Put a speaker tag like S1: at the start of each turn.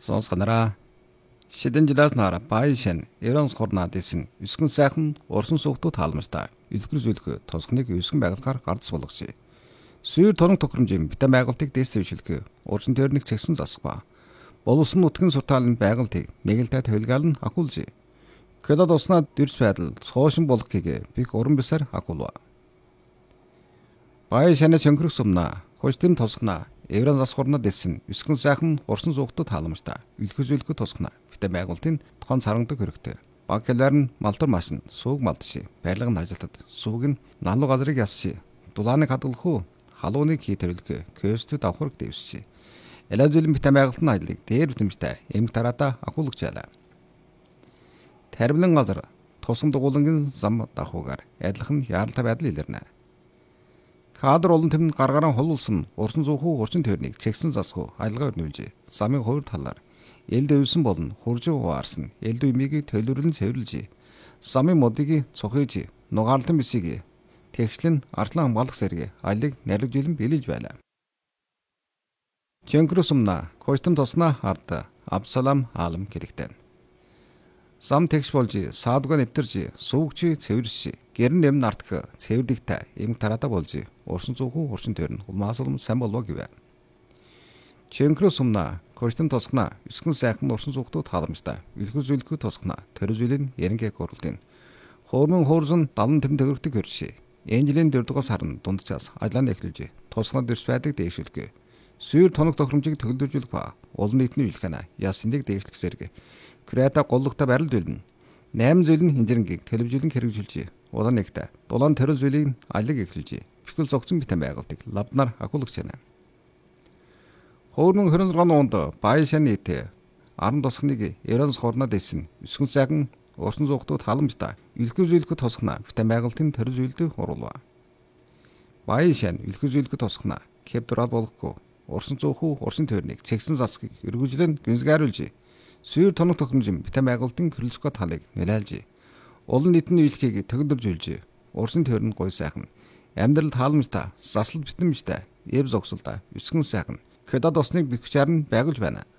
S1: Сонсгонараа. Шидэн жилээс нара Баяшин Иранс хорнаа дэсэн өсгөн сайхан урсан суугтууд хаалмартай илгэр зүйлхөө тосгоныг өсгөн байгальгаар гардс болгосон. Сүйр торон тохиромжийн битэн байгуултыг дэс зөвшөлгөө урсан төрник чагсан засгба. Боловсон нутгийн суртаалын байгуултыг нэгэлтэй тавилгаал нь ахуулж. Кэдад уснаа дэрс байдал цоошин болгохыг бих уран бисаар ахуулва. Баяшин чөнгөрөх сумна хойштын тосгоноо Еврон засхурна дэсэн өсгөн сайхан урсан суугтууд хаалмартай илгэзүүлэхэд тусгана. Битэн байгуултын тохон сарандаг хөрөгтэй. Багкалаар нь малтар машин сууг малдши. Барилгын ажилтад сууг нь налуу газрыг ясши. Дулааныг хадгалах уу? Халууныг хийтэрвэлгэ. Көөсtöд авахраг дэвсши. Элэдүлэн битэн байгуултын ажлыг дээр битэмжтэй эмг тараата ахуулагч байлаа. Тарвилан газар тусан дугуулангийн зам дахуугаар адилхан яаралтай байдал илэрнэ. Кадр олон тэм гаргараа холуулсан урсан зуухуу урчин төрнийг цэгсэн засгуу аялгаа өрнүүлжээ. Замын хоёр талаар элд өвсөн болон хуржин хуваарсан элд үмийг төлөвлөн цэвэрлжээ. Замын модыг цухиж нугаарлан бисийг тэгшлэн артлан хамгаалах зэрэг аялыг наривжүүлэн бэлэж байлаа. Чөнгөрөсмна коштон тосноо хард Абсалам аалам гэрэгтэн. Зам тэгш болж саадгаа нэвтэрж суугч цэвэрш гэрн нэм нартх цэвэрлэгтэй эмг тараата болж урсан зуухуу урчин төрн улмаасалм сайн болов гэвэ. Чөнгөрөсмна коштон тосгона өсгөн сайхан урсан зуухтууд халамжтай илгүүзүүлэхүү тосгона төрөзөлийн ярингээ гуралдын хуурмын хуурзан далан тэм төгөрөгдөг хөрши энжлийн 4 дугаар сарын дундчаас ажлаа эхлүүлжээ. Тосгонод дэрс байдаг дэвшүүлгэ сүйр тоног тохиромжийг төгөлдөжүүлэх ба олон нийтний билхэнэ яснийг дэвшлэх зэрэг Крета голлогтой барилд үлдэн 8 зүйлийн хинжирэнгийг телевизүүлэн хэрэгжүүлжээ. Улаан нэгтэ дулаан төрөл зүйлийн аялыг эхлүүлжээ. Бихгэл зогцсон битэн байгуултыг лавнаар ахуулагч байна. Хөөрмөн 26 онд Баяшин нийт 10 тосгоныг Иранс хорноо дэсэн өсгөн сайхан урсан зуухтууд халамжтай илгэзүүлэхэд тосгоно битэн байгуултын төрөл зүйлд оруулва. Баяшин илгэзүүлэхэд тосгоно кепдрал болохгүй урсан зуухуу урсын төрнийг цэгсэн засгийг эргүүлжлэн гүнзгийруулжээ. Сүйр тоног тохиромжийн битэн байгуултын хөрөлцгөө талыг нэлээлжээ. Олон нийтний үйлчлэгийг төгөлдөжүүлжээ. Урсын төрн гой сайхан амьдралд хаалмжтай заслал битэмжтэй эв зогсолтой өсгөн сайхан кэдад усныг бэхжаар нь байгуулж байна.